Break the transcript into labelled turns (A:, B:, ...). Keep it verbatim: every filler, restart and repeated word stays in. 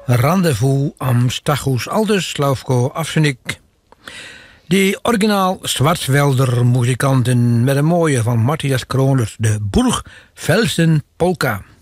A: Rendezvous am Stachus Aldus, Slaufko Afsenik. Die originaal Zwartwelder muzikanten met een mooie van Matthias Kroners, de Burgfelsen Polka.